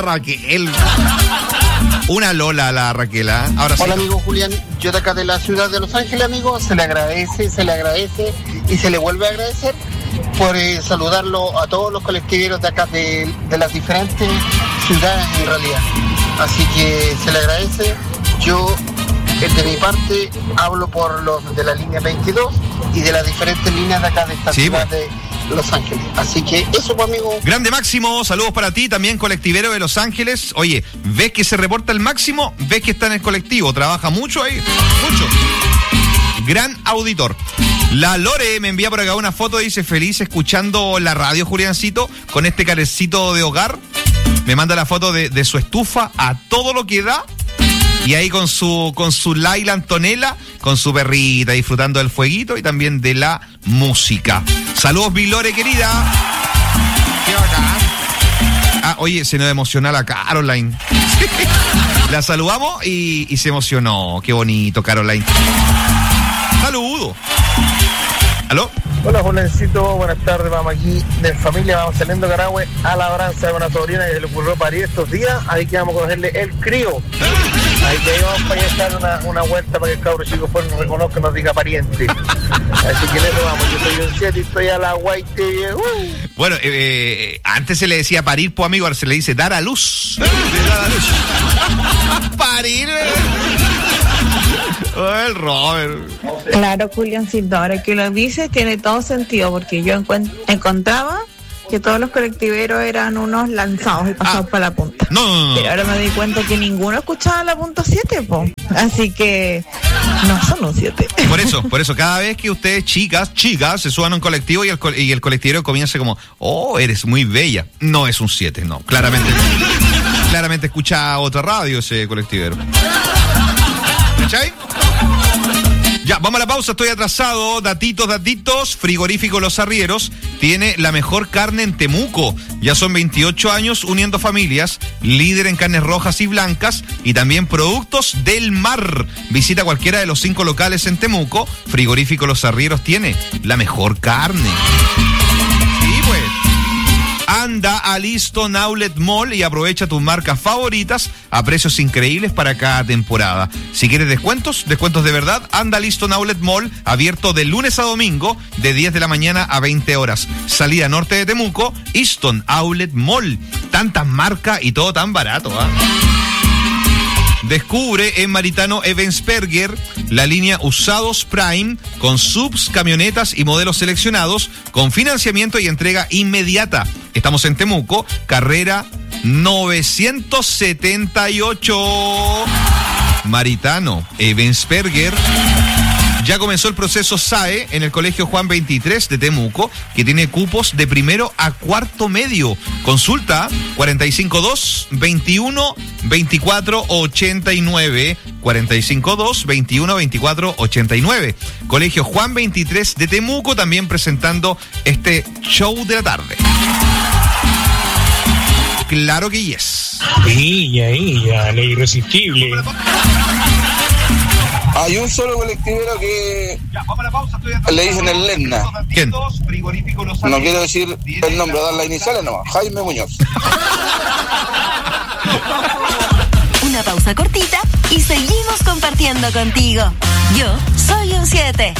Raquel. Una Lola la Raquel, ¿eh? Ahora sí. Hola, amigo Julián. Yo de acá de la ciudad de Los Ángeles, amigo, se le agradece y se le vuelve a agradecer por saludarlo a todos los colectiveros de acá de las diferentes ciudades en realidad. Así que se le agradece. Yo, de mi parte, hablo por los de la línea 22 y de las diferentes líneas de acá de esta ciudad de Los Ángeles. Así que eso, pues, amigo. Grande Máximo, saludos para ti, también colectivero de Los Ángeles. Oye, ¿ves que se reporta el Máximo? ¿Ves que está en el colectivo? Trabaja mucho ahí, mucho. Gran auditor. La Lore me envía por acá una foto, dice, feliz escuchando la radio, Juliancito, con este carecito de hogar. Me manda la foto de su estufa a todo lo que da. Y ahí con su Laila Antonella, con su perrita, disfrutando del fueguito y también de la música. Saludos, Vilore, querida. ¿Qué bacán? Oye, se nos emociona la Caroline. La saludamos y se emocionó. Qué bonito, Caroline. Saludos. ¿Aló? Hola, Julencito, buenas tardes, vamos aquí de familia, vamos saliendo de Carahue a la labranza de una sobrina que se le ocurrió parir estos días, ahí que vamos a cogerle el crío. Ahí que vamos para allá a dar una vuelta para que el cabro chico nos reconozca y nos diga pariente. Así que en eso vamos, yo soy un 7 y estoy a la guaite. Bueno, antes se le decía parir, pues amigo, ahora se le dice dar a luz. Dar a luz. Parir, el Robert. Claro, Juliancito, ahora que lo dices tiene todo sentido, porque yo encontraba que todos los colectiveros eran unos lanzados y pasados para la punta. No. Pero ahora me di cuenta que ninguno escuchaba la punta 7, po. Así que no son un 7. Por eso, cada vez que ustedes, chicas, se suban a un colectivo y el colectivero comienza como, oh, eres muy bella. No es un 7, no, claramente no. Claramente escucha otra radio ese colectivero. ¿Cachai? Ya, vamos a la pausa, estoy atrasado. Datitos. Frigorífico Los Arrieros tiene la mejor carne en Temuco. Ya son 28 años uniendo familias, líder en carnes rojas y blancas y también productos del mar. Visita cualquiera de los 5 locales en Temuco. Frigorífico Los Arrieros tiene la mejor carne. Sí, pues. Anda a Liston Outlet Mall y aprovecha tus marcas favoritas a precios increíbles para cada temporada. Si quieres descuentos de verdad, anda a Liston Outlet Mall, abierto de lunes a domingo, de 10 de la mañana a 20 horas. Salida norte de Temuco, Liston Outlet Mall. Tantas marcas y todo tan barato, ¿ah? Descubre en Maritano Evansberger la línea Usados Prime con subs, camionetas y modelos seleccionados con financiamiento y entrega inmediata. Estamos en Temuco, carrera 978. Maritano Evansberger. Ya comenzó el proceso SAE en el Colegio Juan 23 de Temuco, que tiene cupos de primero a cuarto medio. Consulta 452-21-24-89. 452-21-24-89. Colegio Juan 23 de Temuco, también presentando este show de la tarde. Claro que yes. Ella, la irresistible. Hay un solo colectivero que le dicen el Lerna. ¿Quién? No quiero decir el nombre, dar las iniciales nomás. Jaime Muñoz. Una pausa cortita y seguimos compartiendo contigo. Yo soy un 7.